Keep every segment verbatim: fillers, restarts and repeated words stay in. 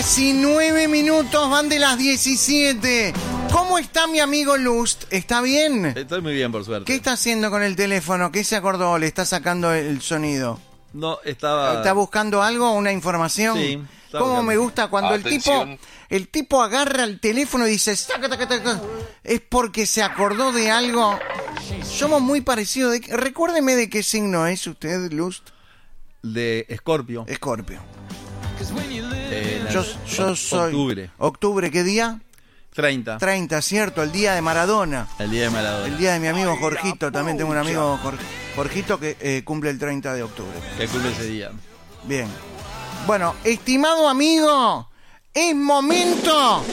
diecinueve minutos, van de las diecisiete. ¿Cómo está mi amigo Lust? ¿Está bien? Estoy muy bien, por suerte. ¿Qué está haciendo con el teléfono? ¿Qué se acordó? ¿Le está sacando el sonido? No, estaba... ¿Está buscando algo? ¿Una información? Sí. ¿Cómo buscando. me gusta cuando Atención. el tipo el tipo agarra el teléfono y dice "Taca, taca, taca"? Es porque se acordó de algo. Somos muy parecidos. De... Recuérdeme de qué signo es usted, Lust. De Escorpio. Escorpio. Eh, Yo, yo soy... Octubre. ¿Octubre qué día? treinta. treinta, ¿cierto? El día de Maradona. El día de Maradona. El día de mi amigo Jorgito. También tengo un amigo Jor- Jorgito que eh, cumple el treinta de octubre. Que cumple ese día. Bien. Bueno, estimado amigo, es momento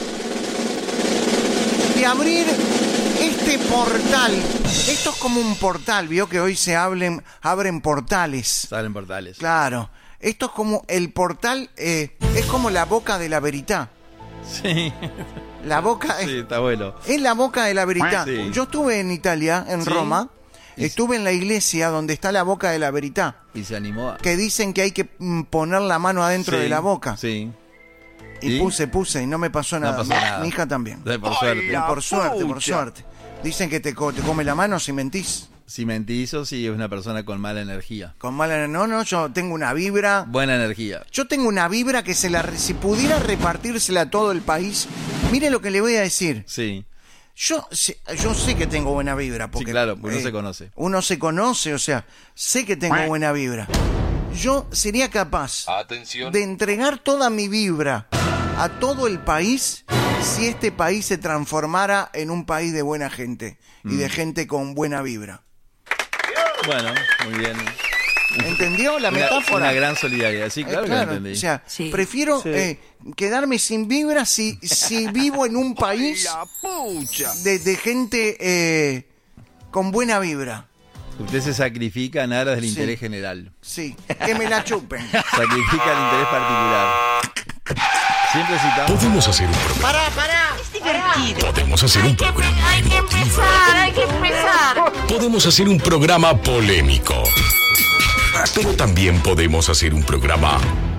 de abrir este portal. Esto es como un portal, vio que hoy se hablen, abren portales. Salen portales. Claro. Esto es como el portal, eh, es como la boca de la verità. Sí. La boca es, Sí, está bueno. es la boca de la verità. Sí. Yo estuve en Italia, en Sí. Roma, Y- estuve en la iglesia donde está la boca de la verità, Y se animó a... que dicen que hay que mm, poner la mano adentro Sí, de la boca. Sí. Y ¿Y? puse, puse y no me pasó No nada. pasó Mi- nada. Mi hija también. Por suerte. Y por suerte, por suerte. Dicen que te, co- te come la mano si mentís. Si mentizo, sí, es una persona con mala energía. Con mala... No, no, yo tengo una vibra... Buena energía. Yo tengo una vibra que se la, re- si pudiera repartírsela a todo el país, mire lo que le voy a decir. Sí. Yo, sé- yo sé que tengo buena vibra. Porque, Sí, claro, porque uno eh, se conoce. Uno se conoce, o sea, sé que tengo buena vibra. Yo sería capaz Atención. de entregar toda mi vibra a todo el país si este país se transformara en un país de buena gente y de gente con buena vibra. Bueno, muy bien. ¿Entendió la Una- metáfora? Una gran solidaridad. Sí, Eh, claro, que lo entendí. o sea, Sí. prefiero Sí. eh, quedarme sin vibra si, si vivo en un país de, de gente eh, con buena vibra. Usted se sacrifica en aras del Sí. interés general. Sí, que me la chupen. Sacrifica el interés particular. Siempre citamos... Podemos hacer un programa. ¡Pará, pará! Podemos hacer un programa Hay que emotivo. empezar, hay que empezar. Podemos hacer un programa polémico. Pero también podemos hacer un programa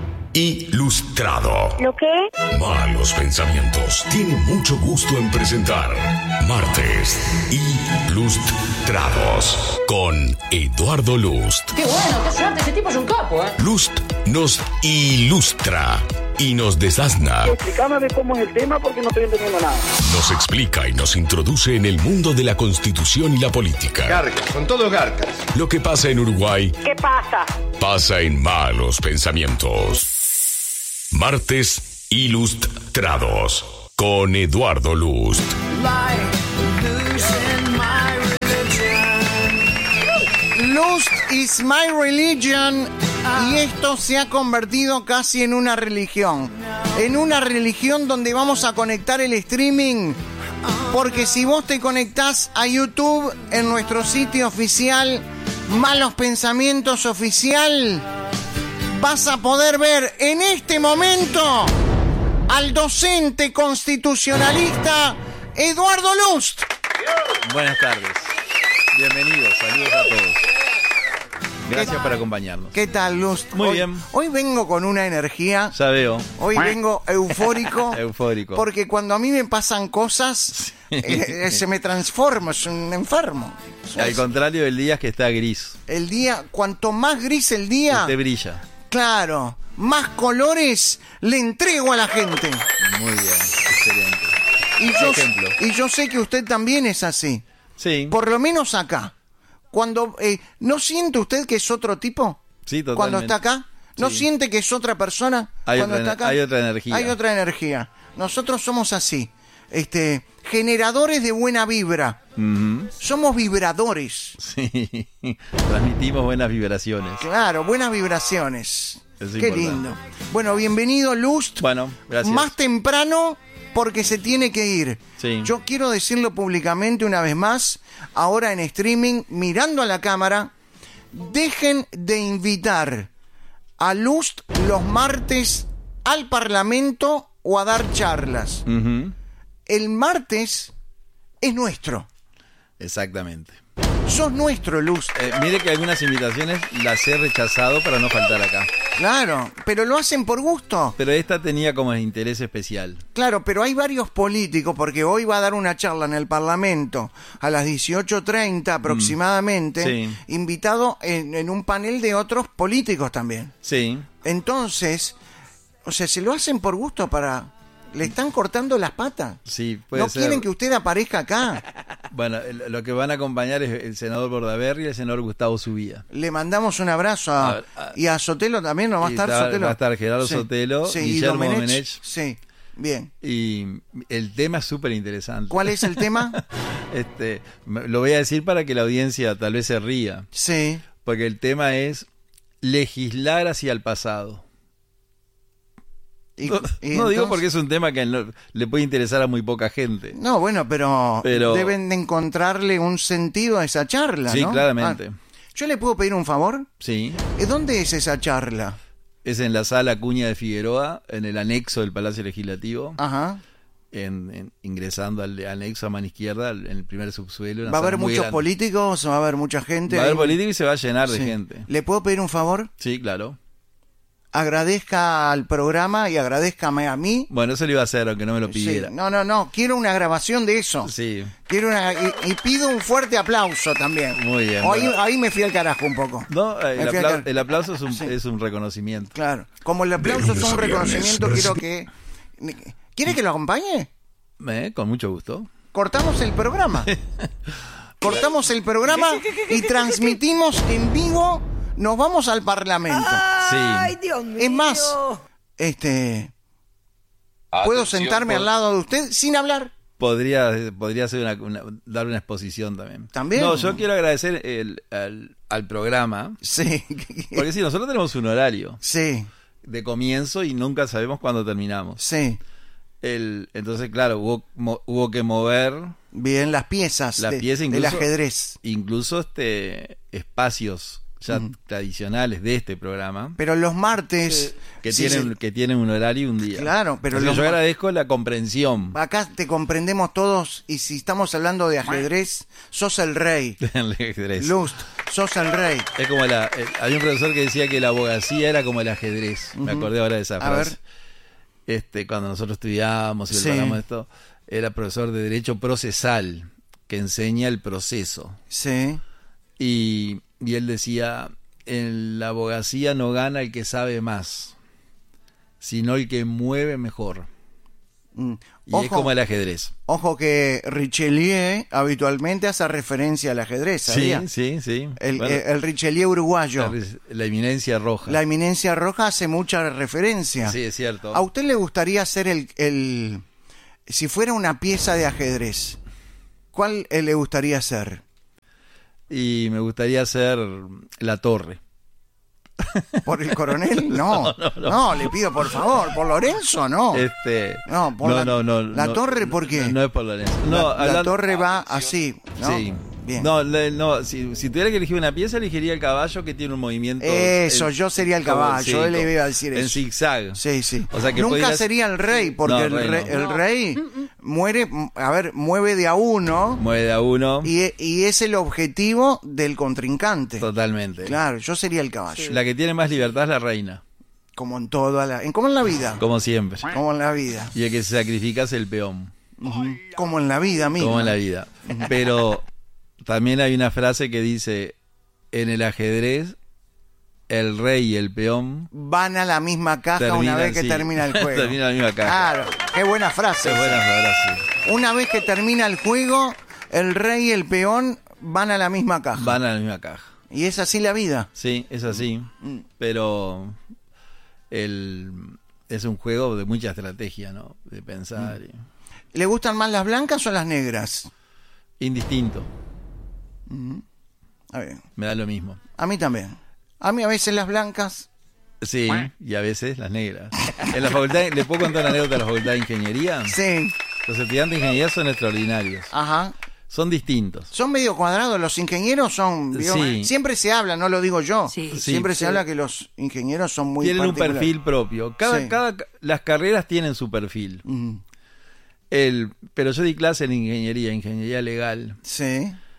ilustrado. ¿Lo qué? Malos Pensamientos tiene mucho gusto en presentar Martes Ilustrados con Eduardo Lust. Qué bueno, qué suerte, ese tipo es un capo, ¿eh? Lust nos ilustra y nos desasna. Explícame cómo es el tema porque no estoy entendiendo nada. Nos explica y nos introduce en el mundo de la Constitución y la política. Garcas, son todos garcas. Lo que pasa en Uruguay ¿Qué pasa? pasa en Malos Pensamientos. Martes Ilustrados con Eduardo Lust. Lust is my religion. Y esto se ha convertido casi en una religión. En una religión donde vamos a conectar el streaming. Porque si vos te conectás a YouTube en nuestro sitio oficial, Malos Pensamientos Oficial, vas a poder ver en este momento al docente constitucionalista Eduardo Lust. Buenas tardes. Bienvenidos, saludos a todos. Gracias por acompañarnos. ¿Qué tal, Lust? Muy Hoy- bien. Hoy vengo con una energía. Ya veo. Hoy vengo eufórico. Eufórico. Porque cuando a mí me pasan cosas, eh, eh, se me transforma, es un enfermo. Al contrario del día que está gris. El día, cuanto más gris el día, Usted brilla. claro, más colores le entrego a la gente. Muy bien, excelente. Y yo, Ejemplo. y yo sé que usted también es así. Sí, Por lo menos acá. Cuando eh, ¿no siente usted que es otro tipo? sí, totalmente. Cuando está acá. ¿No Sí. siente que es otra persona? Hay cuando otra está ener- acá. hay otra energía. Hay otra energía. Nosotros somos así. Este, generadores de buena vibra. Ujú. Somos vibradores. Sí, transmitimos buenas vibraciones. Claro, buenas vibraciones. Es Qué importante. lindo. Bueno, bienvenido, Lust. Bueno, gracias. Más temprano porque se tiene que ir. Sí. Yo quiero decirlo públicamente una vez más, ahora en streaming, mirando a la cámara, dejen de invitar a Lust los martes al Parlamento o a dar charlas. Ujú. El martes es nuestro. Exactamente. Sos nuestro, Luz. Eh, mire que algunas invitaciones las he rechazado para no faltar acá. Claro, pero lo hacen por gusto. Pero esta tenía como interés especial. Claro, pero hay varios políticos, porque hoy va a dar una charla en el Parlamento a las dieciocho treinta aproximadamente, Mm, sí. invitado en, en un panel de otros políticos también. Sí. Entonces, o sea, se lo hacen por gusto para... Le están cortando las patas. Sí, puede No ser. quieren que usted aparezca acá. Bueno, el- lo que van a acompañar es el senador Bordaberry y el senador Gustavo Subía. Le mandamos un abrazo a, A ver, a- y a Sotelo también, ¿no va a Y estar está- Sotelo? va a estar Gerardo Sotelo, sí, Guillermo y Domenech. Domenech. Sí, bien. Y el tema es súper interesante. ¿Cuál es el tema? Este, me- lo voy a decir para que la audiencia tal vez se ría. Sí. Porque el tema es legislar hacia el pasado. Y- No, y no entonces- digo porque es un tema que no- le puede interesar a muy poca gente. No, bueno, pero, Pero- deben de encontrarle un sentido a esa charla, Sí, ¿no? claramente. Ah, ¿yo le puedo pedir un favor? Sí. ¿Eh, ¿Dónde es esa charla? Es en la sala Acuña de Figueroa, en el anexo del Palacio Legislativo, Ajá. en, en- ingresando al anexo a mano izquierda, en el primer subsuelo. una ¿Va a haber sala muy muchos grande. políticos? ¿Va a haber mucha gente? Va a haber ahí? político y se va a llenar de Sí. gente. ¿Le puedo pedir un favor? Sí, claro. Agradezca al programa y agradezcame a mí. Bueno, eso lo iba a hacer, aunque no me lo Sí, pidiera. no, no, no. Quiero una grabación de eso. Sí, Quiero una, y, y pido un fuerte aplauso también. muy bien. Ahí, bueno. ahí me fui al carajo un poco. No, eh, Me el, fui al apla- carajo. el aplauso es un, Sí. es un reconocimiento. Claro. Como el aplauso es un aviones, reconocimiento, Brasil. quiero que... ¿Quiere que lo acompañe? Eh, con mucho gusto. Cortamos el programa. Cortamos el programa y transmitimos en vivo. Nos vamos al Parlamento. Sí. Dios mío. Es más, este... ¿Puedo sentarme al lado de usted sin hablar? Podría, podría ser una, una- dar una exposición también. ¿También? No, yo quiero agradecer el- al, al programa, Sí. porque sí, nosotros tenemos un horario Sí, de comienzo y nunca sabemos cuándo terminamos. sí. El, entonces, claro, hubo, mo- hubo que mover Bien, las piezas, Las de- piezas del incluso- ajedrez. incluso este espacios ya tradicionales de este programa Pero los martes... que sí, tienen sí. que tienen un horario y un día. Claro, pero Así que los yo ma- agradezco la comprensión Acá te comprendemos todos y si estamos hablando de ajedrez, sos el rey. del ajedrez. Lust, sos el rey. Es como la eh, había un profesor que decía que la abogacía era como el ajedrez. Me acordé ahora de esa A frase. ver. Este, cuando nosotros estudiábamos y Sí. preparamos esto, era profesor de derecho procesal que enseña el proceso. Sí. Y, y él decía, en la abogacía no gana el que sabe más, sino el que mueve mejor. Mm. Y es como el ajedrez. Ojo que Richelieu habitualmente hace referencia al ajedrez, Sí, ¿sabía? sí, sí. El, Bueno, el- el Richelieu uruguayo. la, la eminencia roja. La eminencia roja hace mucha referencia. Sí, es cierto. ¿A usted le gustaría ser el, el... Si fuera una pieza de ajedrez, ¿cuál eh, le gustaría ser? Y me gustaría hacer la torre. ¿Por el coronel? No, no, le pido por favor. ¿Por Lorenzo? No. Este, No, por la- no, no, la no, torre, ¿por qué? No, no es por Lorenzo. La, No, la hablando- torre va así, ¿no? Sí. Bien. No, le- no si, si tuviera que elegir una pieza, elegiría el caballo que tiene un movimiento. Eso, en- yo sería el como- caballo, sí, yo le como- iba a decir En eso. zigzag. Sí, sí. O sea que Nunca podrías- sería el rey, porque No, el rey rey, no. el rey muere, a ver, mueve de a uno Mueve de a uno. y, y es el objetivo del contrincante. Totalmente. Claro, yo sería el caballo. La que tiene más libertad es la reina. Como en toda la, en, como en la vida. Como siempre. Como en la vida. Y el que se sacrifica es el peón. Ujú. Como en la vida misma. Como en la vida. Pero también hay una frase que dice: en el ajedrez, el rey y el peón Van a la misma caja una terminan, vez que sí. termina el juego. Termina la misma caja. Claro, qué buena frase. Es buena frase. Una vez que termina el juego, el rey y el peón van a la misma caja. Van a la misma caja. Y es así la vida. Sí, es así. Mm. Pero el, es un juego de mucha estrategia, ¿no? De pensar. y- ¿Le gustan más las blancas o las negras? indistinto. A ver, Me da lo mismo. a mí también. A mí a veces las blancas... Sí, y a veces las negras. En la facultad, ¿le puedo contar una anécdota de la facultad de ingeniería? Sí, Los estudiantes de ingeniería son extraordinarios. ajá. Son distintos. Son medio cuadrados, los ingenieros son... ¿vio? Sí. Siempre se habla, no lo digo yo. Sí. Siempre Sí, se sí. habla que los ingenieros son muy Tienen un particulares. perfil propio. Cada, Sí. cada, las carreras tienen su perfil. Mm, El, pero yo di clase en ingeniería, ingeniería legal. sí.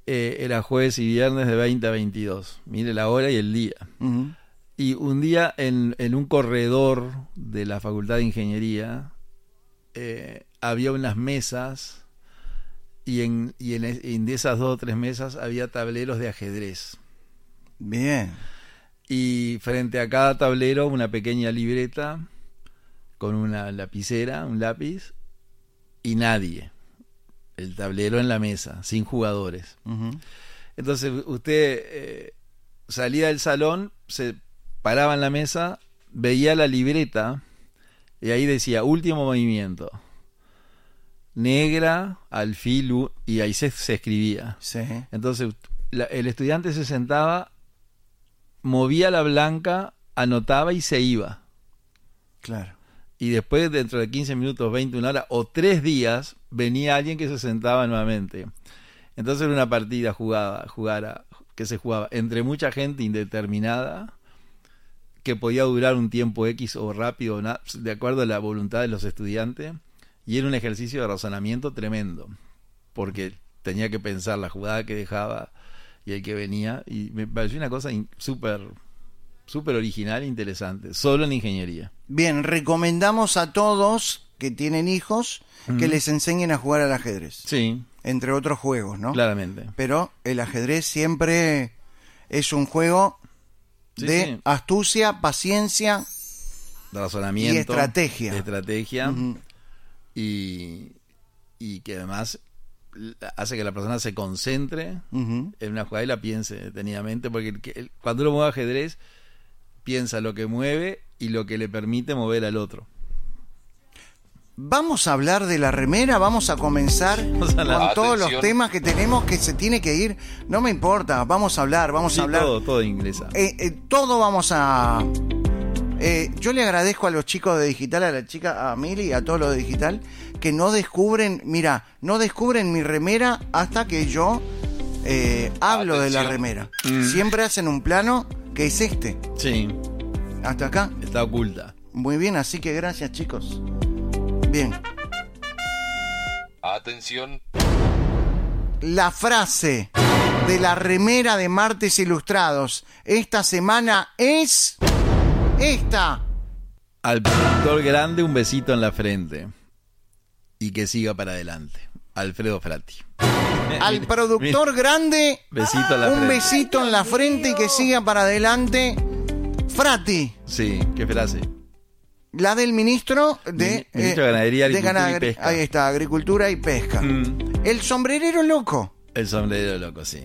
eh, era jueves y viernes de veinte a veintidós. Mire la hora y el día. Ujú. Y un día en, en un corredor de la Facultad de Ingeniería eh, había unas mesas y, en, y en, en de esas dos o tres mesas había tableros de ajedrez. Bien. Y frente a cada tablero una pequeña libreta con una lapicera, un lápiz y nadie. El tablero en la mesa, sin jugadores. Ujú. Entonces usted eh, salía del salón, se paraba en la mesa, veía la libreta y ahí decía último movimiento, negra, alfil, u- y ahí se, se escribía. Sí. Entonces la- el estudiante se sentaba, movía la blanca, anotaba y se iba. Claro. Y después, dentro de quince minutos, veinte, una hora o tres días, venía alguien que se sentaba nuevamente. Entonces era una partida jugada, jugara, que se jugaba entre mucha gente indeterminada, que podía durar un tiempo X o rápido, na- de acuerdo a la voluntad de los estudiantes, y era un ejercicio de razonamiento tremendo, porque tenía que pensar la jugada que dejaba y el que venía, y me pareció una cosa in- súper súper original e interesante, solo en ingeniería. Bien, recomendamos a todos que tienen hijos que Ujú. les enseñen a jugar al ajedrez, Sí, entre otros juegos, ¿no? claramente. Pero el ajedrez siempre es un juego Sí, de sí. astucia, paciencia. Razonamiento Y estrategia. estrategia Ujú. y, y que además hace que la persona se concentre Ujú. en una jugada y la piense detenidamente, porque el que- el- cuando uno mueve ajedrez piensa lo que mueve y lo que le permite mover al otro. Vamos a hablar de la remera, vamos a comenzar Vamos a hablar. con todos los Atención. temas que tenemos que se tiene que ir. No me importa, vamos a hablar, vamos Sí, a hablar. todo, todo inglesa. Eh, eh, todo vamos a... eh, yo le agradezco a los chicos de Digital, a la chica, a Mili, a todos los de Digital, que no descubren, mira, no descubren mi remera hasta que yo eh, hablo de la Atención. remera. Mm. Siempre hacen un plano que es este, Sí, hasta acá. está oculta. Muy bien, así que gracias, chicos. Bien. Atención. La frase de la remera de Martes Ilustrados esta semana es esta. Al productor grande un besito en la frente y que siga para adelante. Alfredo Frati. Al productor grande, Besito a la un frente. besito en la frente y que siga para adelante. Frati, Sí, qué frase. la del ministro de, Mi- ministro de Ganadería, de Agricultura y Ganag- Pesca. Ahí está, Agricultura y Pesca. Mm, El sombrerero loco. el sombrero loco, sí.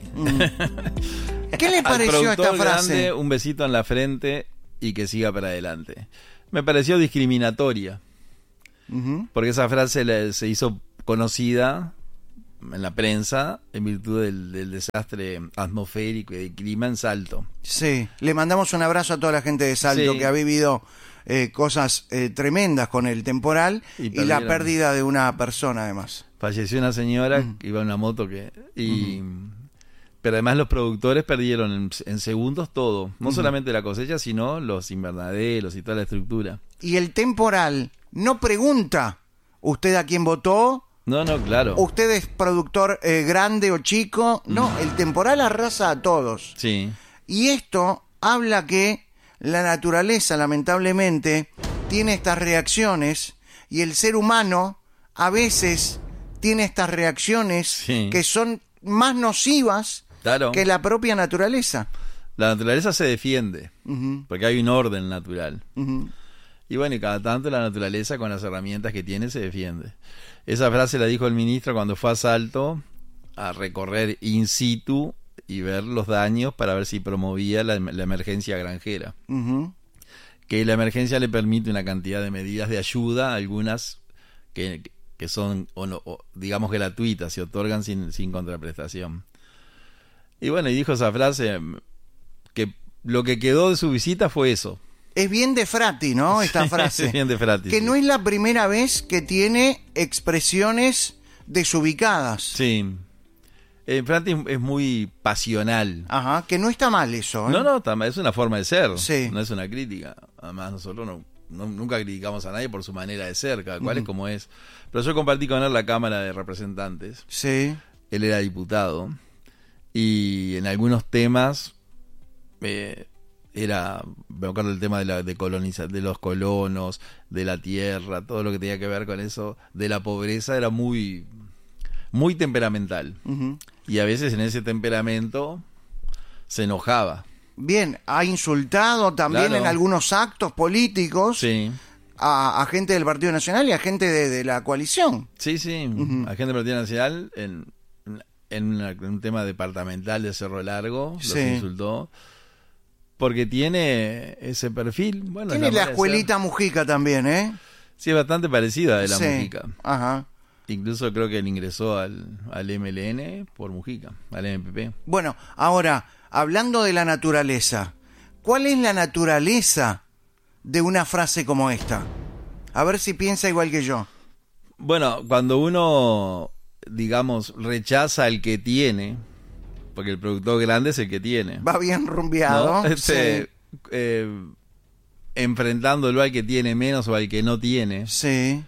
¿Qué le Al pareció esta productor frase? grande, un besito en la frente y que siga para adelante. Me pareció discriminatoria, Ujú. porque esa frase le- se hizo conocida en la prensa en virtud del, del desastre atmosférico y del clima en Salto. Sí, le mandamos un abrazo a toda la gente de Salto Sí. que ha vivido eh, cosas eh, tremendas con el temporal y, Y la perdieron. pérdida de una persona además. Falleció una señora que iba en una moto que y pero además los productores perdieron en, en segundos todo, no solamente la cosecha, sino los invernaderos y toda la estructura. Y el temporal no pregunta usted a quién votó, No, no, claro. usted es productor eh, grande o chico, no, el temporal arrasa a todos. Sí. Y esto habla que la naturaleza, lamentablemente, tiene estas reacciones y el ser humano a veces tiene estas reacciones Sí. que son más nocivas Claro. que la propia naturaleza. La naturaleza se defiende, Ujú, porque hay un orden natural. ujú. Y bueno, y cada tanto la naturaleza con las herramientas que tiene se defiende. Esa frase la dijo el ministro cuando fue a Salto a recorrer in situ y ver los daños para ver si promovía la, la emergencia granjera. Ujú. Que la emergencia le permite una cantidad de medidas de ayuda, algunas que, que son, o no, o digamos, gratuitas, se otorgan sin, sin contraprestación. Y bueno, y dijo esa frase, que lo que quedó de su visita fue eso. Es bien de Frati, ¿no? Esta Sí, frase. es bien de Frati, que sí. no es la primera vez que tiene expresiones desubicadas. Sí. Eh, Frati es- es muy pasional. Ajá, que no está mal eso, ¿eh? No, no, tam- es una forma de ser, Sí. no es una crítica. Además, nosotros no, no- nunca criticamos a nadie por su manera de ser, cada cual es como es. Pero yo compartí con él la Cámara de Representantes, Sí. él era diputado, y en algunos temas eh, era, me acuerdo del tema de la de coloniza, de los colonos, de la tierra, todo lo que tenía que ver con eso, de la pobreza, era muy, muy temperamental. Uh-huh. Y a veces en ese temperamento se enojaba. Bien, ha insultado también claro. en algunos actos políticos sí. a, a gente del Partido Nacional y a gente de, de la coalición. Sí, sí, uh-huh. a gente del Partido Nacional en, en, una, en un tema departamental de Cerro Largo, sí. los insultó. Porque tiene ese perfil. Bueno, tiene la, la escuelita Mujica también, ¿eh? Sí, es bastante parecida de la sí. Mujica. Ajá. Incluso creo que él ingresó al, al M L N por Mujica, al M P P. Bueno, ahora, hablando de la naturaleza, ¿cuál es la naturaleza de una frase como esta? A ver si piensa igual que yo. Bueno, cuando uno, digamos, rechaza al que tiene, porque el productor grande es el que tiene. Va bien rumbeado. ¿No? Este, sí. eh, enfrentándolo al que tiene menos o al que no tiene. Sí.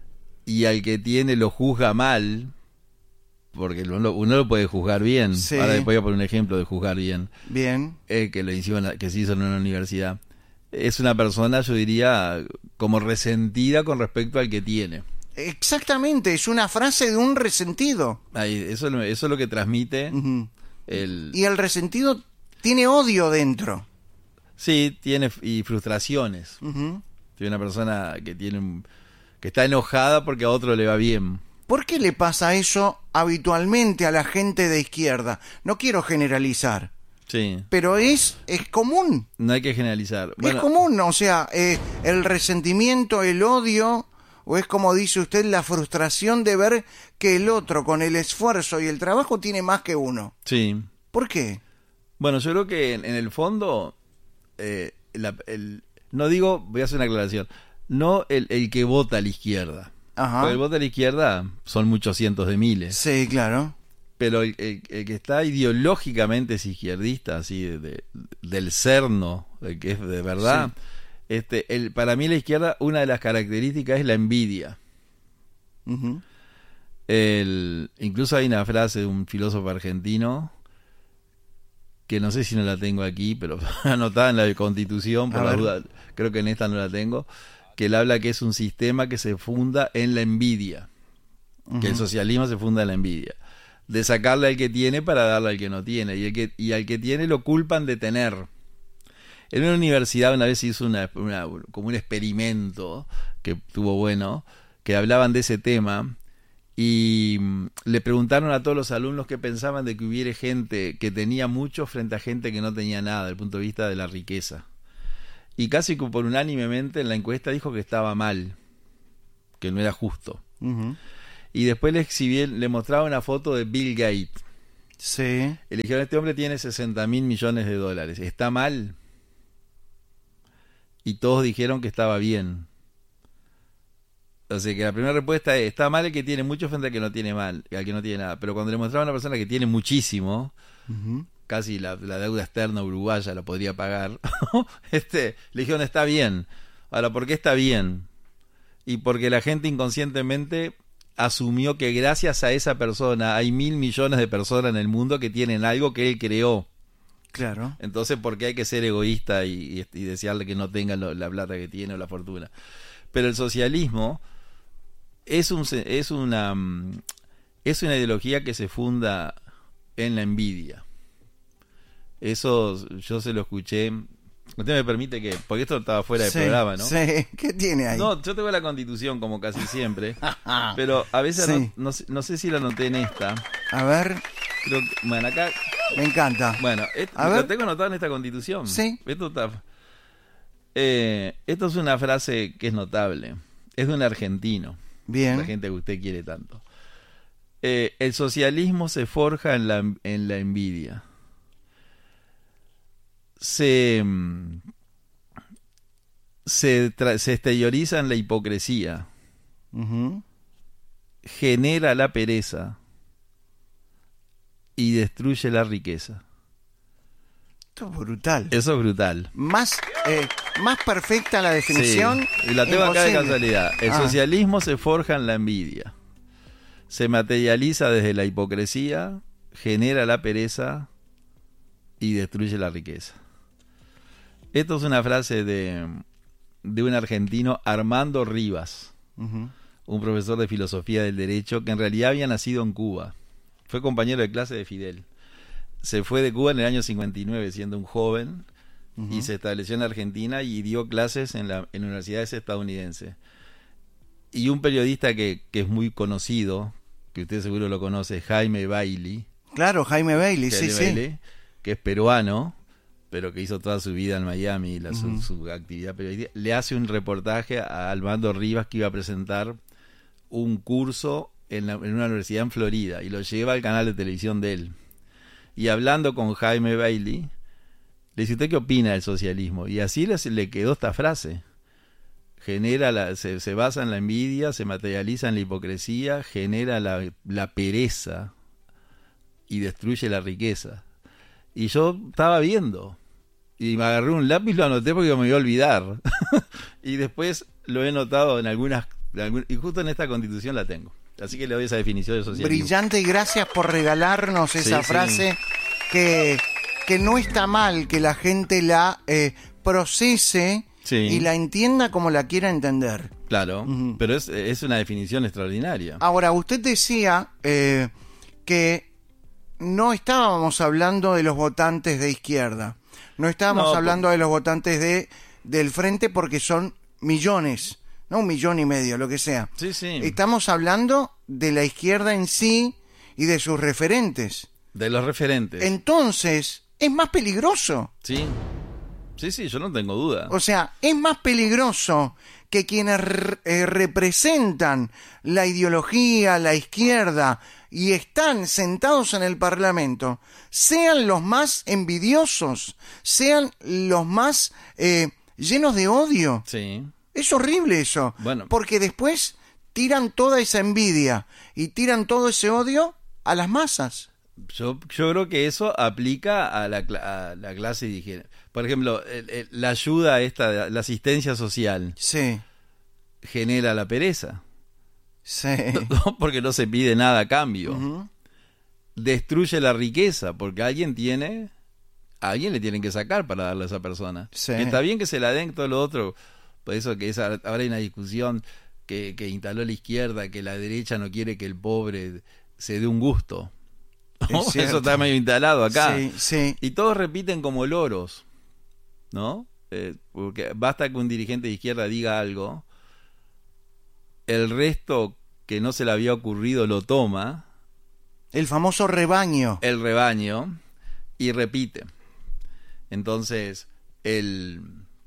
Y al que tiene lo juzga mal, porque uno, uno lo puede juzgar bien. Sí. Ahora después voy a poner un ejemplo de juzgar bien. Bien. Eh, que, lo hicieron, que se hizo en una universidad. Es una persona, yo diría, como resentida con respecto al que tiene. Exactamente, es una frase de un resentido. Ahí, eso, eso es lo que transmite. Uh-huh. El... Y el resentido tiene odio dentro. Sí, tiene y frustraciones. Uh-huh. Tiene una persona que tiene un, que está enojada porque a otro le va bien. ¿Por qué le pasa eso habitualmente a la gente de izquierda? No quiero generalizar. Sí. Pero es, es común. No hay que generalizar. Bueno, es común, o sea, eh, el resentimiento, el odio, o es como dice usted, la frustración de ver que el otro con el esfuerzo y el trabajo tiene más que uno. Sí. ¿Por qué? Bueno, yo creo que en, en el fondo, eh, la, el, no digo, voy a hacer una aclaración, no el, el que vota a la izquierda. Ajá. Porque el voto a la izquierda son muchos cientos de miles. Sí, claro. Pero el, el, el que está ideológicamente es izquierdista, así de, de, del cerno, el que es de verdad. Sí. Este, el, para mí la izquierda, una de las características es la envidia. Uh-huh. El, incluso hay una frase de un filósofo argentino, que no sé si no la tengo aquí, pero anotada en la Constitución, por la duda, creo que en esta no la tengo, que él habla que es un sistema que se funda en la envidia. Uh-huh. Que el socialismo se funda en la envidia. De sacarle al que tiene para darle al que no tiene. Y, el que, y al que tiene lo culpan de tener. En una universidad una vez se hizo una, una, como un experimento que estuvo bueno, que hablaban de ese tema, y le preguntaron a todos los alumnos qué pensaban de que hubiera gente que tenía mucho frente a gente que no tenía nada, desde el punto de vista de la riqueza. Y casi que por unánimemente en la encuesta dijo que estaba mal, que no era justo. Uh-huh. Y después le exhibí, le mostraba una foto de Bill Gates. Sí. Y le dijeron, este hombre tiene sesenta mil millones de dólares. ¿Está mal? Y todos dijeron que estaba bien. O sea que la primera respuesta es, está mal el que tiene mucho frente al que no tiene mal, al que no tiene nada. Pero cuando le mostraba a una persona que tiene muchísimo, uh-huh. casi la, la deuda externa uruguaya la podría pagar, este, le dijeron, está bien. Ahora, ¿por qué está bien? Y porque la gente inconscientemente asumió que gracias a esa persona hay mil millones de personas en el mundo que tienen algo que él creó. Claro. Entonces, ¿por qué hay que ser egoísta y, y, y desearle que no tengan lo, la plata que tiene o la fortuna? Pero el socialismo es un es una es una ideología que se funda en la envidia. Eso yo se lo escuché. Usted me permite que, porque esto estaba fuera del sí, programa, ¿no? Sí, ¿qué tiene ahí? No, yo tengo la Constitución como casi siempre, pero a veces sí. no, no, no sé si la anoté en esta. A ver. Creo que, bueno, acá. Me encanta. Bueno, esto, a lo ver. tengo anotado en esta Constitución. Sí. Esto está. Eh, esto es una frase que es notable. Es de un argentino. Bien. La gente que usted quiere tanto. Eh, el socialismo se forja en la, en la envidia. Se, se, tra- se exterioriza en la hipocresía. Uh-huh. Genera la pereza y destruye la riqueza. Esto es brutal. Eso es brutal. Más, eh, más perfecta la definición. Sí. Y la tengo acá de casualidad. El ah. socialismo se forja en la envidia. Se materializa desde la hipocresía, genera la pereza y destruye la riqueza. Esto es una frase de, de un argentino, Armando Rivas, uh-huh. un profesor de filosofía del derecho que en realidad había nacido en Cuba. Fue compañero de clase de Fidel. Se fue de Cuba en el año cincuenta y nueve siendo un joven uh-huh. y se estableció en Argentina y dio clases en, la, en universidades estadounidenses. Y un periodista que, que es muy conocido, que usted seguro lo conoce, Jaime Bailey. Claro, Jaime Bailey, sí, Bailey, sí. Que es peruano, pero que hizo toda su vida en Miami, la, uh-huh. su, su actividad periodística, le hace un reportaje a Armando Rivas que iba a presentar un curso en, la, en una universidad en Florida y lo lleva al canal de televisión de él. Y hablando con Jaime Bailey, le dice, ¿usted qué opina del socialismo? Y así le, le quedó esta frase. Genera la, se, se basa en la envidia, se materializa en la hipocresía, genera la, la pereza y destruye la riqueza. Y yo estaba viendo y me agarré un lápiz, lo anoté porque me iba a olvidar. Y después lo he notado en algunas, y justo en esta Constitución la tengo. Así que le doy esa definición de socialismo. Brillante, y gracias por regalarnos esa sí, frase sí. Que, que no está mal que la gente la eh, procese sí. y la entienda como la quiera entender. Claro, uh-huh. pero es, es una definición extraordinaria. Ahora, usted decía eh, que no estábamos hablando de los votantes de izquierda, no estábamos no, hablando por... de los votantes de del Frente porque son millones. No un millón y medio, lo que sea. Sí, sí. Estamos hablando de la izquierda en sí y de sus referentes. De los referentes. Entonces, es más peligroso. Sí. Sí, sí, yo no tengo duda. O sea, es más peligroso que quienes eh, representan la ideología, la izquierda, y están sentados en el Parlamento, sean los más envidiosos, sean los más eh, llenos de odio. Sí. Es horrible eso, bueno. porque después tiran toda esa envidia y tiran todo ese odio a las masas. Yo, yo creo que eso aplica a la, a la clase dirigente. Por ejemplo, el, el, la ayuda esta, la asistencia social, sí. genera la pereza. Sí. No, porque no se pide nada a cambio. Uh-huh. Destruye la riqueza, porque alguien tiene, a alguien le tienen que sacar para darle a esa persona. Sí. Está bien que se la den todo lo otro. Por eso que es, ahora hay una discusión que, que instaló la izquierda, que la derecha no quiere que el pobre se dé un gusto. ¿No? Eso está medio instalado acá. Sí, sí. Y todos repiten como loros, ¿no? Eh, porque basta que un dirigente de izquierda diga algo, el resto que no se le había ocurrido lo toma. El famoso rebaño. El rebaño, y repite. Entonces, el...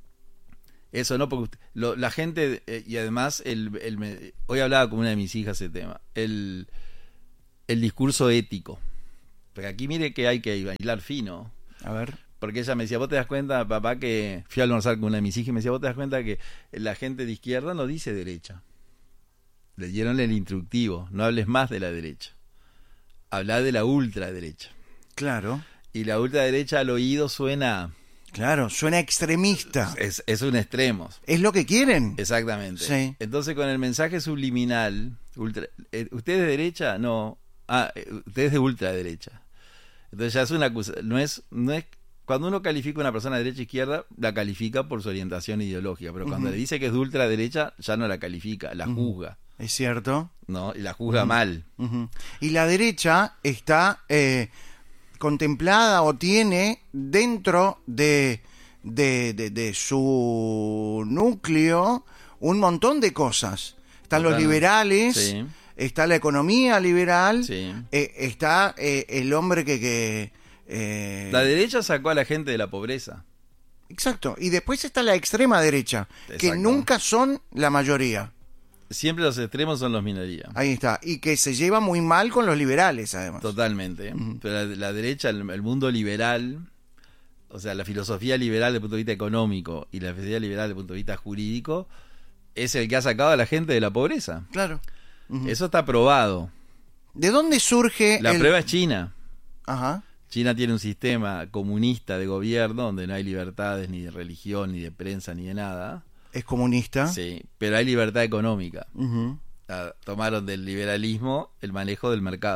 Eso no, porque usted, lo, la gente, eh, y además, el, el, hoy hablaba con una de mis hijas ese tema, el, el discurso ético. Porque aquí mire que hay que bailar fino. A ver. Porque ella me decía, vos te das cuenta, papá, que fui a almorzar con una de mis hijas y me decía, vos te das cuenta que la gente de izquierda no dice derecha. Le dieron el instructivo, no hables más de la derecha. Habla de la ultraderecha. Claro. Y la ultraderecha al oído suena... Claro, suena extremista. Es, es un extremo. Es lo que quieren. Exactamente. Sí. Entonces, con el mensaje subliminal, ultra, eh, ¿usted es de derecha? No. Ah, eh, usted es de ultraderecha. Entonces ya es una acusación. No es, no es, cuando uno califica a una persona de derecha e izquierda, la califica por su orientación ideológica. Pero cuando uh-huh. le dice que es de ultraderecha, ya no la califica, la uh-huh. juzga. Es cierto. No, y la juzga uh-huh. mal. Uh-huh. Y la derecha está... Eh, contemplada o tiene dentro de, de, de, de su núcleo un montón de cosas. Están los liberales, sí. está la economía liberal, sí. eh, está eh, el hombre que... que eh... La derecha sacó a la gente de la pobreza. Exacto, y después está la extrema derecha, exacto. que nunca son la mayoría. Siempre los extremos son los minorías. Ahí está. Y que se lleva muy mal con los liberales, además. Totalmente. Uh-huh. Pero la, la derecha, el, el mundo liberal, o sea, la filosofía liberal desde el punto de vista económico y la filosofía liberal desde el punto de vista jurídico, es el que ha sacado a la gente de la pobreza. Claro. Uh-huh. Eso está probado. ¿De dónde surge La el... prueba es China. Ajá. China tiene un sistema comunista de gobierno donde no hay libertades ni de religión, ni de prensa, ni de nada. Es comunista. Sí, pero hay libertad económica. Uh-huh. Tomaron del liberalismo el manejo del mercado.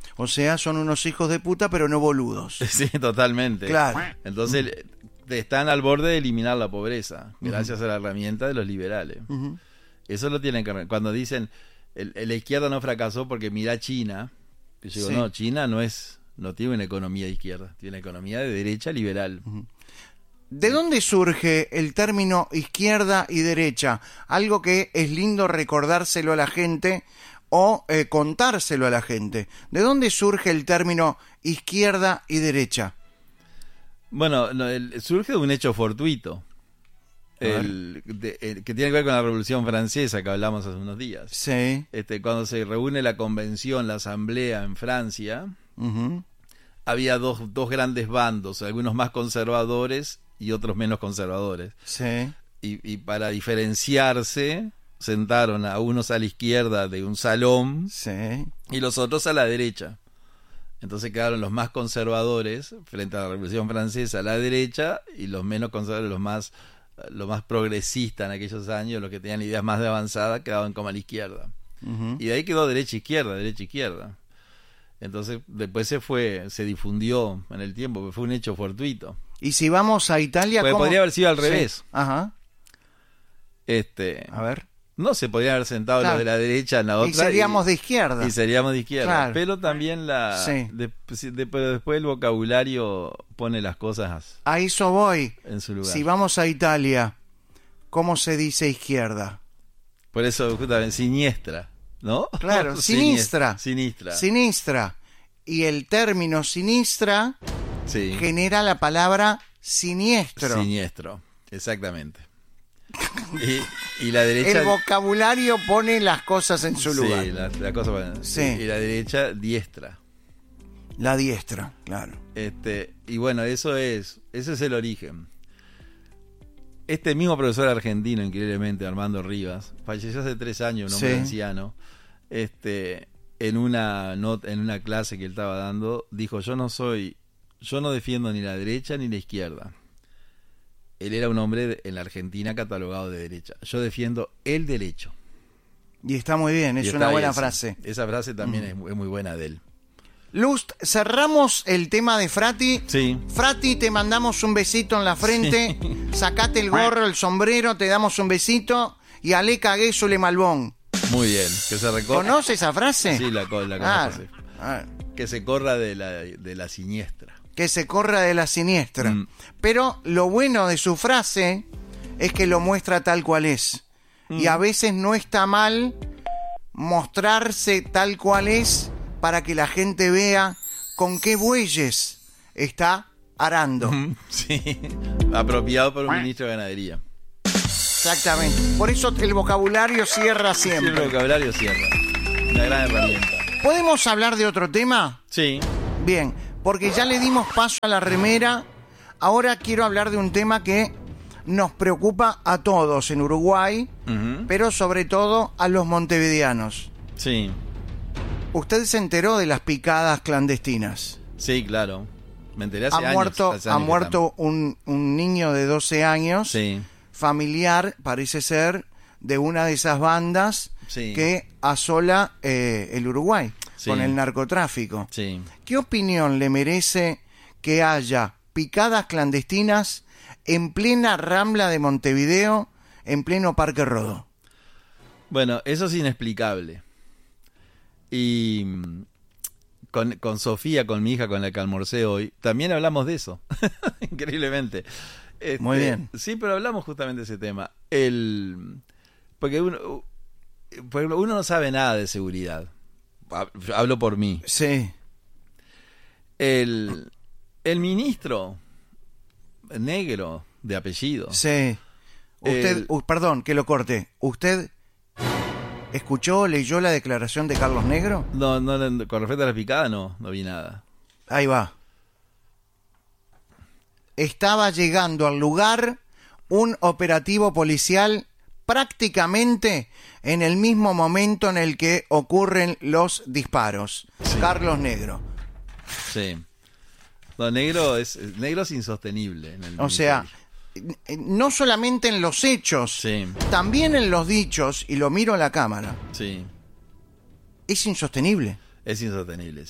O sea, son unos hijos de puta, pero no boludos. Sí, totalmente. Claro. Entonces están al borde de eliminar la pobreza, gracias uh-huh. a la herramienta de los liberales. Uh-huh. Eso lo tienen que... Cuando dicen, el, el, la izquierda no fracasó porque mira China, yo digo, sí. no, China no es no tiene una economía de izquierda, tiene una economía de derecha liberal. Uh-huh. ¿De dónde surge el término izquierda y derecha? Algo que es lindo recordárselo a la gente o eh, contárselo a la gente. ¿De dónde surge el término izquierda y derecha? Bueno, no, el, surge de un hecho fortuito, el, de, el, que tiene que ver con la Revolución Francesa que hablamos hace unos días. Sí. Este, cuando se reúne la convención, la asamblea en Francia, uh-huh. había dos, dos grandes bandos, algunos más conservadores y otros menos conservadores. Sí. Y, y para diferenciarse, sentaron a unos a la izquierda de un salón sí. y los otros a la derecha. Entonces quedaron los más conservadores frente a la Revolución Francesa a la derecha y los menos conservadores, los más, los más progresistas en aquellos años, los que tenían ideas más de avanzada, quedaban como a la izquierda. Uh-huh. Y de ahí quedó derecha-izquierda, derecha-izquierda. Entonces después se fue, se difundió en el tiempo, porque fue un hecho fortuito. Y si vamos a Italia, pues ¿cómo? Podría haber sido al sí. revés. Ajá. Este, a ver. No se podían haber sentado claro. los de la derecha en la otra. Y seríamos y, de izquierda. Y seríamos de izquierda. Claro. Pero también la. Sí. De, de, pero después el vocabulario pone las cosas. A eso voy. En su lugar. Si vamos a Italia, ¿cómo se dice izquierda? Por eso, justamente, siniestra, ¿no? Claro, sinistra. Sinistra. Sinistra. Y el término sinistra sí. genera la palabra siniestro. Siniestro, exactamente. Y, y la derecha... El vocabulario pone las cosas en su lugar. Sí, la, la cosa... Sí. Y la derecha, diestra. La diestra, claro. Este, y bueno, eso es, ese es el origen. Este mismo profesor argentino, increíblemente, Armando Rivas, falleció hace tres años, un hombre sí. anciano, este, en una not, en una clase que él estaba dando, dijo, yo no soy, yo no defiendo ni la derecha ni la izquierda. Él era un hombre en la Argentina catalogado de derecha. Yo defiendo el derecho. Y está muy bien, es una buena frase. Esa frase también mm. es, es muy buena de él. Lust, cerramos el tema de Frati. Sí. Frati, te mandamos un besito en la frente. Sí. Sacate el gorro, el sombrero, te damos un besito. Y ale cagué sule malbón. Muy bien. Que se recorra. ¿Conoce esa frase? Sí, la, la ah, conozco. Sí. Ah. Que se corra de la, de la siniestra. Que se corra de la siniestra. Mm. Pero lo bueno de su frase es que lo muestra tal cual es. Mm. Y a veces no está mal mostrarse tal cual es para que la gente vea con qué bueyes está arando. Mm. Sí, apropiado por un ministro de Ganadería. Exactamente. Por eso el vocabulario cierra siempre. Sí, el vocabulario cierra. Una gran herramienta. ¿Podemos hablar de otro tema? Sí. Bien. Porque ya le dimos paso a la remera, ahora quiero hablar de un tema que nos preocupa a todos en Uruguay, uh-huh. pero sobre todo a los montevideanos. Sí. ¿Usted se enteró de las picadas clandestinas? Sí, claro. Me enteré hace ha años. Muerto, hace ha años muerto un, un niño de doce años, sí. familiar, parece ser, de una de esas bandas sí. que asola eh, el Uruguay. Sí. Con el narcotráfico. Sí. ¿Qué opinión le merece que haya picadas clandestinas en plena Rambla de Montevideo, en pleno Parque Rodó? Bueno, eso es inexplicable. Y con, con Sofía, con mi hija, con la que almorcé hoy, también hablamos de eso. Increíblemente. Este, Muy bien. Sí, pero hablamos justamente de ese tema. El, porque uno, porque uno no sabe nada de seguridad. Hablo por mí. Sí. El, el ministro negro de apellido. Sí. Usted, el, uh, perdón, que lo corte. ¿Usted escuchó, leyó la declaración de Carlos Negro? No, no, no, con respecto a la picada no, no vi nada. Ahí va. Estaba llegando al lugar un operativo policial prácticamente en el mismo momento en el que ocurren los disparos. Sí. Carlos Negro. Sí. No, negro es negro es insostenible. En el o sea, no solamente en los hechos, sí. también en los dichos, y lo miro a la cámara. Sí. Es insostenible. Es insostenible, sí.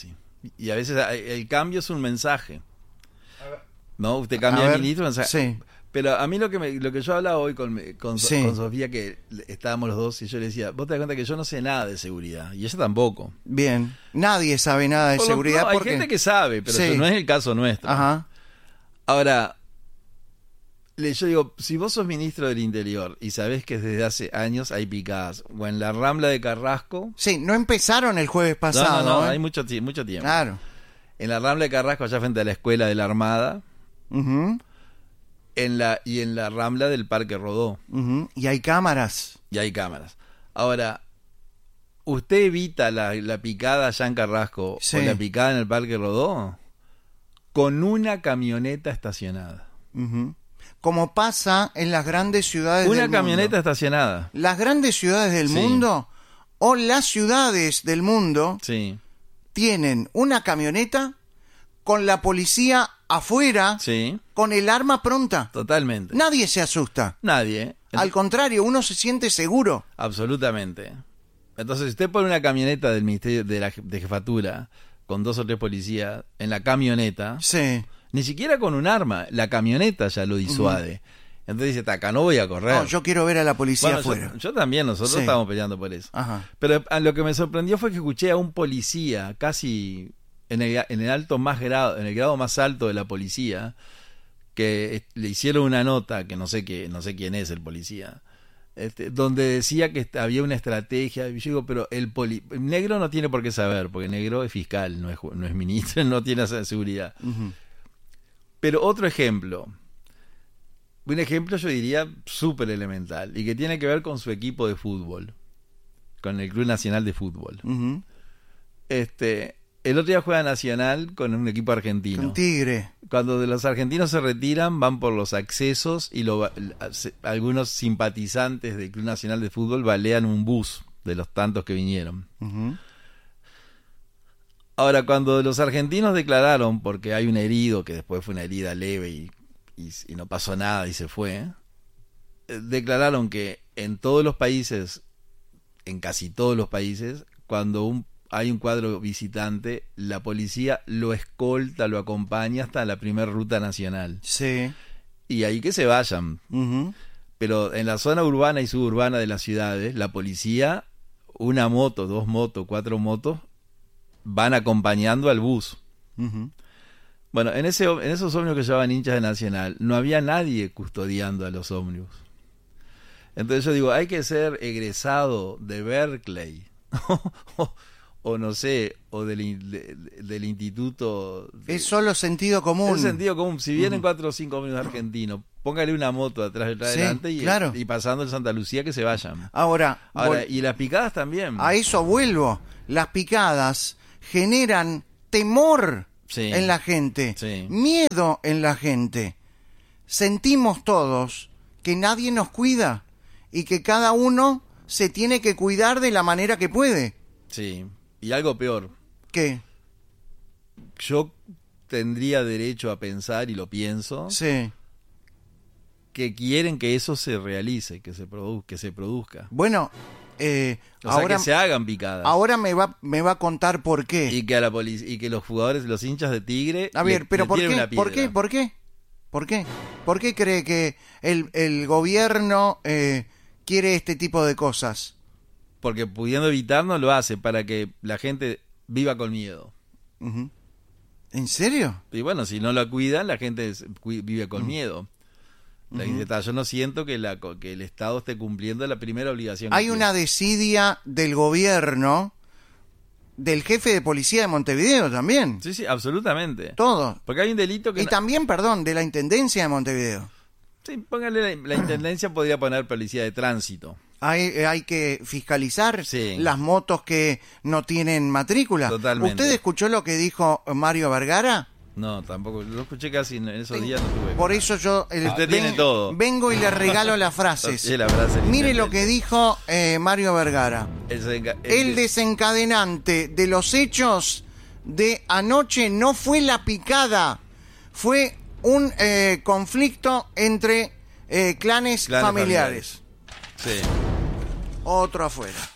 y a veces el cambio es un mensaje. ¿No? Usted cambia A de ver, ministro, mensaje. sí. Pero a mí lo que me, lo que yo hablaba hoy con, con, Sí. con Sofía, que estábamos los dos, y yo le decía, vos te das cuenta que yo no sé nada de seguridad, y ella tampoco. Bien. Nadie sabe nada de Por lo- seguridad no, hay porque... gente que sabe, pero Sí. no es el caso nuestro. Ajá. Ahora, le- yo digo, si vos sos ministro del Interior y sabés que desde hace años hay picadas, o en la Rambla de Carrasco... Sí, no empezaron el jueves pasado. no, no, no, ¿eh? hay mucho, ti- mucho tiempo. Claro. En la Rambla de Carrasco, allá frente a la Escuela de la Armada, Ujú, en la y en la Rambla del Parque Rodó, ujú. Y hay cámaras. y hay cámaras. Ahora, ¿usted evita la, la picada allá en Carrasco Sí. o la picada en el Parque Rodó? Con una camioneta estacionada. Ujú. Como pasa en las grandes ciudades Una del camioneta mundo. estacionada. Las grandes ciudades del Sí. mundo o las ciudades del mundo Sí, tienen una camioneta con la policía afuera, sí, con el arma pronta. totalmente. Nadie se asusta. Nadie, ¿eh? Al contrario, uno se siente seguro. Absolutamente. Entonces, si usted pone una camioneta del Ministerio de la de Jefatura con dos o tres policías en la camioneta, Sí. ni siquiera con un arma, la camioneta ya lo disuade. Entonces dice, acá no voy a correr. No, yo quiero ver a la policía Bueno, afuera. yo, yo también, nosotros Sí. estamos peleando por eso. Ajá. Pero a lo que me sorprendió fue que escuché a un policía, casi en el, en el alto más grado, en el grado más alto de la policía, que eh, le hicieron una nota, que no sé qué, no sé quién es el policía, este, donde decía que est- había una estrategia. Y yo digo, pero el, poli, el negro no tiene por qué saber, porque el negro es fiscal, no es, ju- no es ministro, no tiene esa seguridad. Ujú. Pero otro ejemplo, un ejemplo yo diría súper elemental, y que tiene que ver con su equipo de fútbol, con el Club Nacional de Fútbol. Ujú. Este, el otro día juega Nacional con un equipo argentino. Un tigre. Cuando de los argentinos se retiran, van por los accesos y lo, se- algunos simpatizantes del Club Nacional de Fútbol balean un bus de los tantos que vinieron. Ujú. Ahora, cuando los argentinos declararon, porque hay un herido que después fue una herida leve y, y, y no pasó nada y se fue, eh, declararon que en todos los países, en casi todos los países, cuando un, hay un cuadro visitante, la policía lo escolta, lo acompaña hasta la primera ruta nacional. Sí. Y ahí que se vayan. Ujú. Pero en la zona urbana y suburbana de las ciudades, la policía, una moto, dos motos, cuatro motos, van acompañando al bus. Ujú. Bueno, en ese en esos ómnibus que llevaban hinchas de Nacional, no había nadie custodiando a los ómnibus. Entonces yo digo, hay que ser egresado de Berkeley, o, o no sé, o del, in- de- de- del instituto... de- Es solo sentido común. Es sentido común. Si vienen cuatro o cinco ómnibus argentinos, póngale una moto atrás y Sí, adelante y, claro. y pasando el Santa Lucía que se vayan. Ahora, Ahora, vol- y las picadas también. a eso vuelvo. Las picadas generan temor Sí. en la gente, Sí. miedo en la gente. Sentimos todos que nadie nos cuida y que cada uno se tiene que cuidar de la manera que puede. Sí. Y algo peor. ¿Qué? Yo tendría derecho a pensar, y lo pienso, Sí. que quieren que eso se realice, que se, produ que se produzca. Bueno, eh, O sea, ahora, que se hagan picadas. ahora me va, me va a contar por qué. Y que a la polic- y que los jugadores, los hinchas de Tigre, A ver, le- pero le ¿por tiren qué? una ¿Por qué? piedra. ¿Por qué? ¿Por qué? ¿Por qué cree que el, el gobierno eh, quiere este tipo de cosas? Porque pudiendo evitarnos lo hace para que la gente viva con miedo. Ujú. ¿En serio? Y bueno, si no la cuidan, la gente es- cu- vive con miedo. La gente está, yo no siento que, la, que el Estado esté cumpliendo la primera obligación. que Hay tiene. una desidia del gobierno, del jefe de policía de Montevideo también. Sí, sí, absolutamente. Todo. Porque hay un delito que... Y no- también, perdón, de la Intendencia de Montevideo. Sí, póngale, la, la Intendencia podría poner policía de tránsito. Hay, eh, hay que fiscalizar Sí. las motos que no tienen matrícula. Totalmente. ¿Usted escuchó lo que dijo Mario Vergara? No, tampoco. Lo escuché casi en esos días. No tuve. Por eso yo eh, Usted tiene todo. vengo y le regalo las frases. Sí, la frase del Mire lo intendente. que dijo eh, Mario Vergara. El, desenca- el El de- desencadenante de los hechos de anoche no fue la picada, fue un eh, conflicto entre eh, clanes, Clanes familiares. Sí. Otro afuera.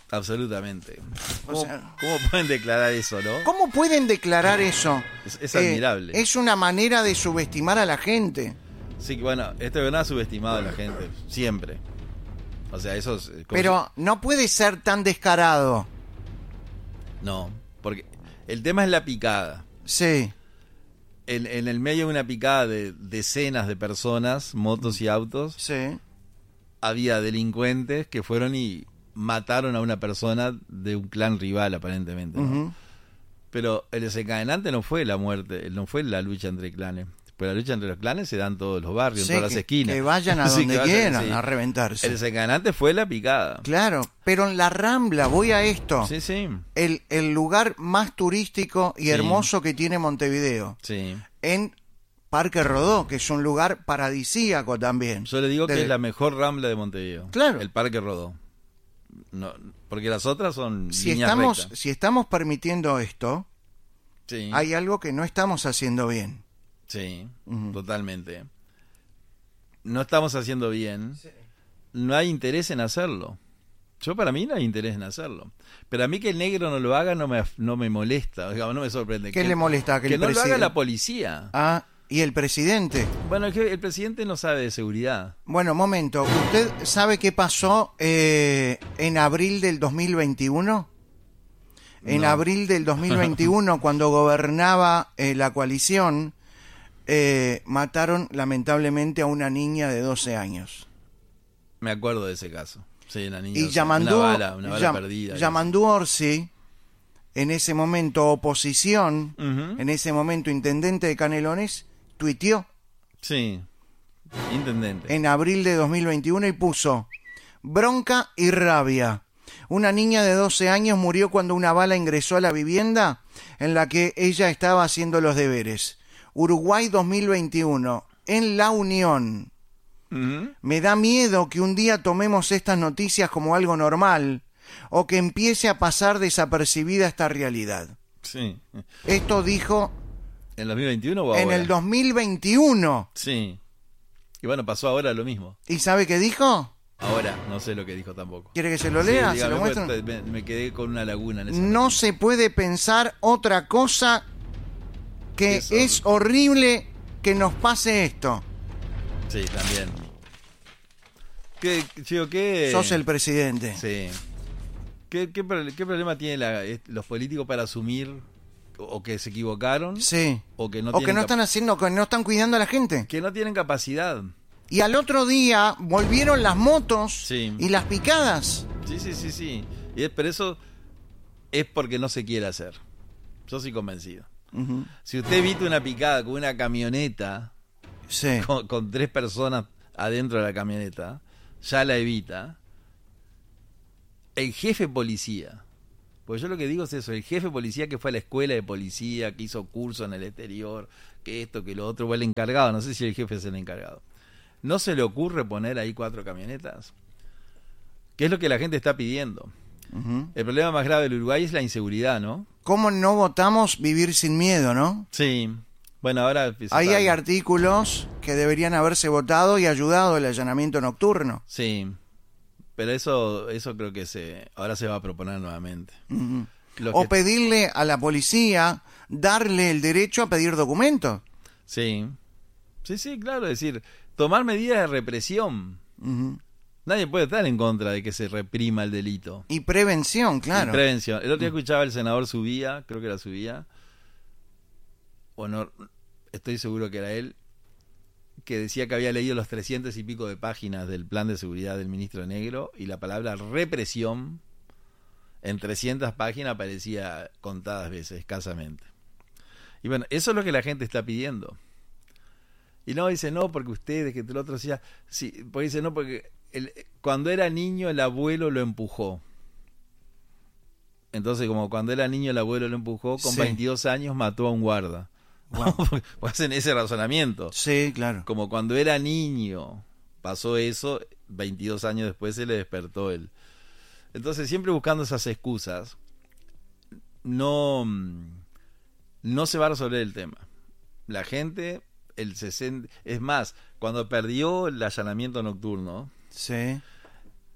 Absolutamente. O ¿Cómo, sea- cómo pueden declarar eso, no? ¿Cómo pueden declarar eso? Es, es Eh, admirable. es una manera de subestimar a la gente. Sí, que bueno, este gobierno ha subestimado a la gente, siempre. O sea, eso es... como Pero no puede ser tan descarado. si- No, porque el tema es la picada. Sí, En, en el medio de una picada de decenas de personas, motos y autos, sí. había delincuentes que fueron y mataron a una persona de un clan rival, aparentemente, ¿no? Ujú. Pero el desencadenante no fue la muerte, no fue la lucha entre clanes. Pues la lucha entre los clanes se da en todos los barrios, Sí, en todas que, las esquinas. que vayan a Sí, donde que vayan, quieran sí. a reventarse. El desencadenante fue la picada. Claro, pero en la Rambla, voy a esto, Sí, sí, el, el lugar más turístico y Sí. hermoso que tiene Montevideo, sí. en Parque Rodó, que es un lugar paradisíaco también. Yo le digo que Desde- es la mejor rambla de Montevideo. Claro. El Parque Rodó. No, porque las otras son Si líneas estamos, rectas. si estamos permitiendo esto, Sí, hay algo que no estamos haciendo bien. sí, Ujú. totalmente. No estamos haciendo bien. No hay interés en hacerlo. Yo para mí no hay interés en hacerlo. Pero a mí que el negro no lo haga no me, no me molesta, digamos, no me sorprende. ¿Qué Que- le molesta? Que Que el no lo haga presidente- la policía. Ah, y el presidente. Bueno, es que el presidente no sabe de seguridad. Bueno, momento. ¿Usted sabe qué pasó eh, en abril del dos mil veintiuno? En No. abril del dos mil veintiuno, cuando gobernaba eh, la coalición, eh, mataron lamentablemente a una niña de doce años. Me acuerdo de ese caso. Sí, una niña. Y o sea, Yamandú, una bala, una bala Yam- perdida. Yamandú Orsi, en ese momento oposición, Ujú. en ese momento intendente de Canelones, tuiteó Sí, intendente. en abril de dos mil veintiuno y puso: bronca y rabia. Una niña de doce años murió cuando una bala ingresó a la vivienda en la que ella estaba haciendo los deberes. Uruguay dos mil veintiuno, en La Unión. Ujú. Me da miedo que un día tomemos estas noticias como algo normal o que empiece a pasar desapercibida esta realidad. Sí. Esto dijo ¿En dos mil veintiuno o en ahora? el dos mil veintiuno. Sí. Y bueno, pasó ahora lo mismo. ¿Y sabe qué dijo? Ahora, no sé lo que dijo tampoco. ¿Quiere que se lo Sí, lea? ¿Se dígame, lo muestro? pues, me, me quedé con una laguna en esa. No se puede pensar otra cosa que Eso. es horrible que nos pase esto. Sí, también. ¿Qué, chico, qué? Sos el presidente. Sí. ¿Qué, qué, pro- qué problema tienen la- eh, los políticos para asumir o que se equivocaron Sí. o que no o que tienen no cap- están haciendo, que no están cuidando a la gente. que no tienen capacidad? Y al otro día volvieron las motos Sí. y las picadas. Sí, sí, sí, sí. Y es, pero eso es porque no se quiere hacer. Yo soy convencido. Ujú. Si usted evita una picada con una camioneta, Sí. con, con tres personas adentro de la camioneta, ya la evita. El jefe policía, porque yo lo que digo es eso, el jefe policía que fue a la escuela de policía, que hizo curso en el exterior, que esto, que lo otro, o el encargado, no sé si el jefe es el encargado. ¿No se le ocurre poner ahí cuatro camionetas? ¿Qué es lo que la gente está pidiendo? Ujú. El problema más grave del Uruguay es la inseguridad, ¿no? ¿Cómo no votamos vivir sin miedo, no? Sí. Bueno, ahora... empieza Ahí hay tarde. artículos que deberían haberse votado y ayudado el allanamiento nocturno. Sí. Pero eso eso creo que se ahora se va a proponer nuevamente. Ujú. Lo O que- pedirle a la policía, darle el derecho a pedir documentos. Sí. Sí, sí, claro, es decir, tomar medidas de represión. Ujú. Nadie puede estar en contra de que se reprima el delito. Y prevención, claro. Y prevención. El otro día escuchaba el senador Subía, creo que era Subía, o no, estoy seguro que era él, que decía que había leído los trescientos y pico de páginas del plan de seguridad del ministro Negro y la palabra represión en trescientas páginas aparecía contadas veces, escasamente. Y bueno, eso es lo que la gente está pidiendo. Y no, dice, no, porque ustedes, que el otro decía, sí, porque dice, no, porque el, cuando era niño el abuelo lo empujó. Entonces, como cuando era niño el abuelo lo empujó, con Sí. veintidós años mató a un guarda. Wow. Pues hacen ese razonamiento. Sí, claro. Como cuando era niño pasó eso, veintidós años después se le despertó él. Entonces, siempre buscando esas excusas, no, no se va a resolver el tema. La gente, el sesenta, es más, cuando perdió el allanamiento nocturno, Sí.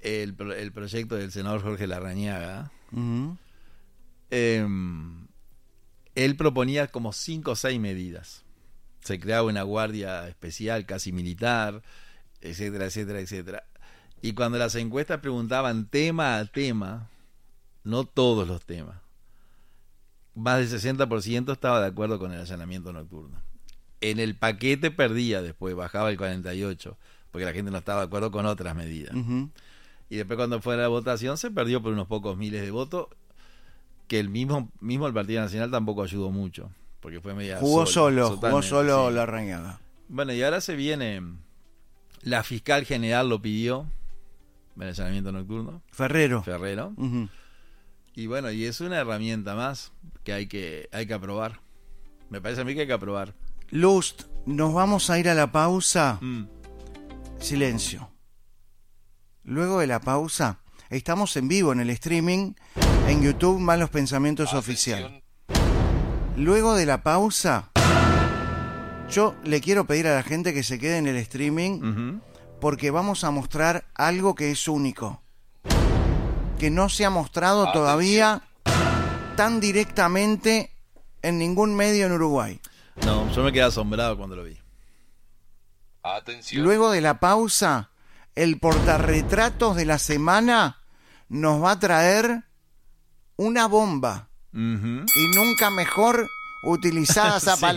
el, el proyecto del senador Jorge Larrañaga, Uh-huh. eh, él proponía como cinco o seis medidas. Se creaba una guardia especial, casi militar, etcétera, etcétera, etcétera. Y cuando las encuestas preguntaban tema a tema, no todos los temas, más del sesenta por ciento estaba de acuerdo con el allanamiento nocturno. En el paquete perdía después, bajaba el cuarenta y ocho por ciento, porque la gente no estaba de acuerdo con otras medidas. Uh-huh. Y después cuando fue la votación se perdió por unos pocos miles de votos, que el mismo mismo el Partido Nacional tampoco ayudó mucho, porque fue media Jugó solo, jugó totalmente, solo sí. Larrañaga. Bueno, y ahora se viene, la fiscal general lo pidió, el allanamiento nocturno, Ferrero. Ferrero, Uh-huh. y bueno, y es una herramienta más que hay que hay que aprobar. Me parece a mí que hay que aprobar. Lust, nos vamos a ir a la pausa. Mm. Silencio. Luego de la pausa, estamos en vivo en el streaming, en YouTube, Malos Pensamientos Oficial. Luego de la pausa, yo le quiero pedir a la gente que se quede en el streaming, Uh-huh. porque vamos a mostrar algo que es único, que no se ha mostrado Atención. todavía tan directamente en ningún medio en Uruguay. No, yo me quedé asombrado cuando lo vi. Atención. Luego de la pausa, el portarretratos de la semana nos va a traer una bomba. Uh-huh. Y nunca mejor utilizada esa Sí. palabra.